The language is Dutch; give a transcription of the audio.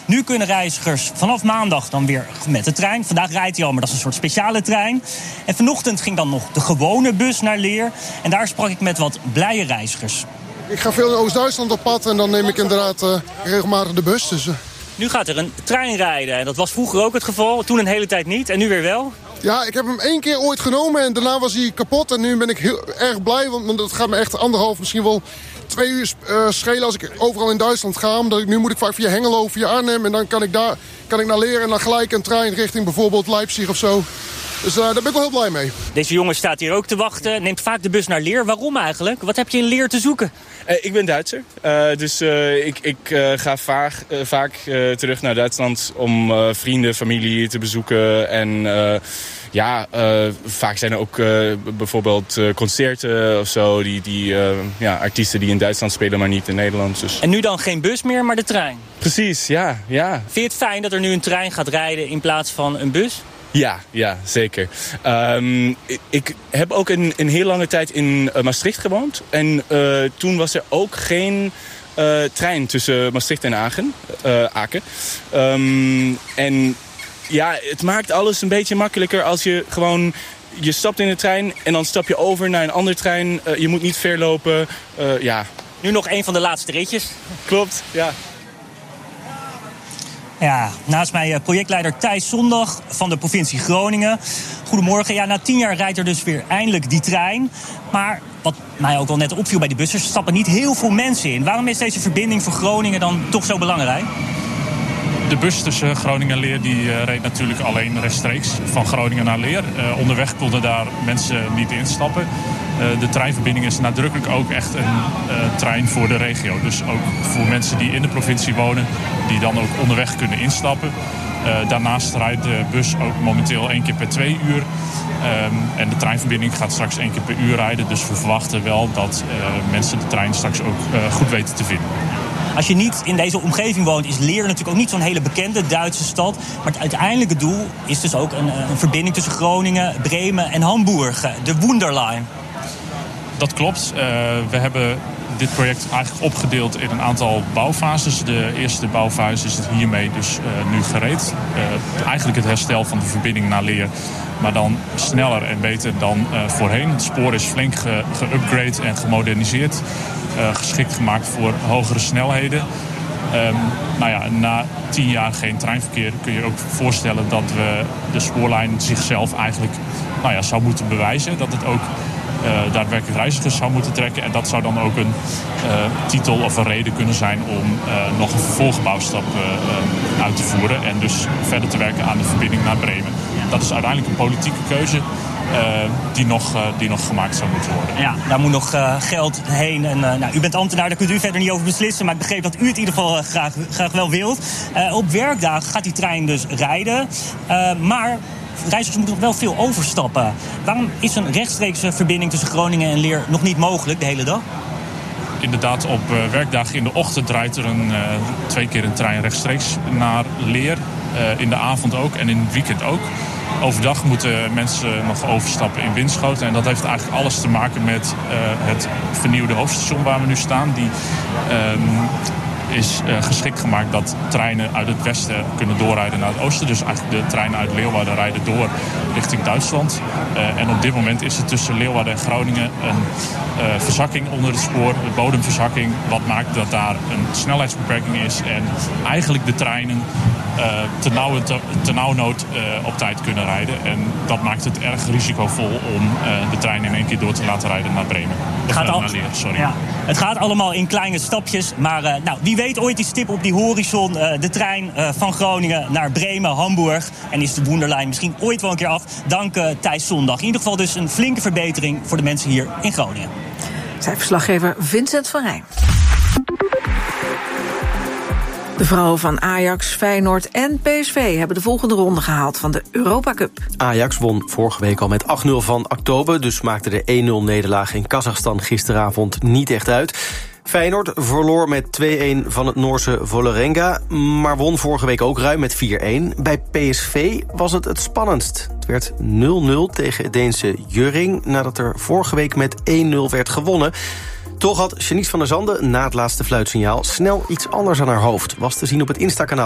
Nu kunnen reizigers vanaf maandag dan weer met de trein. Vandaag rijdt hij al, maar dat is een soort speciale trein. En vanochtend ging dan nog de gewone bus naar Leer. En daar sprak ik met wat blije reizigers. Ik ga veel in Oost-Duitsland op pad en dan neem ik inderdaad regelmatig de bus. Dus, Nu gaat er een trein rijden. En dat was vroeger ook het geval. Toen een hele tijd niet en nu weer wel. Ja, ik heb hem 1 keer ooit genomen en daarna was hij kapot. En nu ben ik heel erg blij, want dat gaat me echt 1,5, misschien wel 2 uur schelen als ik overal in Duitsland ga. Omdat nu moet ik vaak via Hengelo, via Arnhem en dan kan ik naar Leer en dan gelijk een trein richting bijvoorbeeld Leipzig of zo. Dus daar ben ik wel heel blij mee. Deze jongen staat hier ook te wachten, neemt vaak de bus naar Leer. Waarom eigenlijk? Wat heb je in Leer te zoeken? Ik ben Duitser, dus ik ga vaak terug naar Duitsland om vrienden, familie te bezoeken. En vaak zijn er ook bijvoorbeeld concerten of zo. Artiesten die in Duitsland spelen, maar niet in Nederland. Dus. En nu dan geen bus meer, maar de trein? Precies, ja. Vind je het fijn dat er nu een trein gaat rijden in plaats van een bus? Ja, zeker. Ik heb ook een heel lange tijd in Maastricht gewoond. En toen was er ook geen trein tussen Maastricht en Aken. En ja, het maakt alles een beetje makkelijker als je gewoon... Je stapt in de trein en dan stap je over naar een andere trein. Je moet niet ver lopen. Nu nog een van de laatste ritjes. Klopt, ja. Ja, naast mij projectleider Thijs Zondag van de provincie Groningen. Goedemorgen. Ja, na 10 jaar rijdt er dus weer eindelijk die trein. Maar wat mij ook wel net opviel bij die bussen, er stappen niet heel veel mensen in. Waarom is deze verbinding voor Groningen dan toch zo belangrijk? De bus tussen Groningen en Leer die reed natuurlijk alleen rechtstreeks van Groningen naar Leer. Onderweg konden daar mensen niet instappen. De treinverbinding is nadrukkelijk ook echt een trein voor de regio. Dus ook voor mensen die in de provincie wonen, die dan ook onderweg kunnen instappen. Daarnaast rijdt de bus ook momenteel 1 keer per 2 uur. En de treinverbinding gaat straks 1 keer per uur rijden. Dus we verwachten wel dat mensen de trein straks ook goed weten te vinden. Als je niet in deze omgeving woont, is Leer natuurlijk ook niet zo'n hele bekende Duitse stad. Maar het uiteindelijke doel is dus ook een verbinding tussen Groningen, Bremen en Hamburg. De Wunderline. Dat klopt. We hebben dit project eigenlijk opgedeeld in een aantal bouwfases. De eerste bouwfase is hiermee dus nu gereed. Eigenlijk het herstel van de verbinding naar Leer. Maar dan sneller en beter dan voorheen. Het spoor is flink geupgrade en gemoderniseerd. Geschikt gemaakt voor hogere snelheden. Na 10 jaar geen treinverkeer kun je ook voorstellen dat we de spoorlijn zichzelf eigenlijk zou moeten bewijzen. Dat het ook daadwerkelijk reizigers zou moeten trekken. En dat zou dan ook een titel of een reden kunnen zijn om nog een vervolgbouwstap uit te voeren. En dus verder te werken aan de verbinding naar Bremen. Dat is uiteindelijk een politieke keuze die nog gemaakt zou moeten worden. Ja, daar moet nog geld heen. En, u bent ambtenaar, daar kunt u verder niet over beslissen. Maar ik begreep dat u het in ieder geval graag wel wilt. Op werkdagen gaat die trein dus rijden. Maar reizigers moeten nog wel veel overstappen. Waarom is een rechtstreekse verbinding tussen Groningen en Leer nog niet mogelijk de hele dag? Inderdaad, op werkdagen in de ochtend rijdt er 2 keer een trein rechtstreeks naar Leer. In de avond ook en in het weekend ook. Overdag moeten mensen nog overstappen in Winschoten. En dat heeft eigenlijk alles te maken met het vernieuwde hoofdstation waar we nu staan. Die is geschikt gemaakt dat treinen uit het westen kunnen doorrijden naar het oosten. Dus eigenlijk de treinen uit Leeuwarden rijden door richting Duitsland. En op dit moment is er tussen Leeuwarden en Groningen een verzakking onder het spoor, een bodemverzakking. Wat maakt dat daar een snelheidsbeperking is en eigenlijk de treinen ternauwernood op tijd kunnen rijden. En dat maakt het erg risicovol om de trein in 1 keer door te laten rijden naar Bremen. Naar Leer, sorry. Ja, het gaat allemaal in kleine stapjes. Maar wie weet ooit die stip op die horizon. De trein van Groningen naar Bremen, Hamburg. En is de Wunderline misschien ooit wel een keer af. Dank Thijs Zondag. In ieder geval dus een flinke verbetering voor de mensen hier in Groningen. Zij verslaggever Vincent van Rijn. De vrouwen van Ajax, Feyenoord en PSV hebben de volgende ronde gehaald van de Europa Cup. Ajax won vorige week al met 8-0 van Oktober, dus maakte de 1-0-nederlaag in Kazachstan gisteravond niet echt uit. Feyenoord verloor met 2-1 van het Noorse Vålerenga, maar won vorige week ook ruim met 4-1. Bij PSV was het spannendst. Het werd 0-0 tegen het Deense Jurring, nadat er vorige week met 1-0 werd gewonnen. Toch had Janice van der Zanden na het laatste fluitsignaal snel iets anders aan haar hoofd. Was te zien op het Insta-kanaal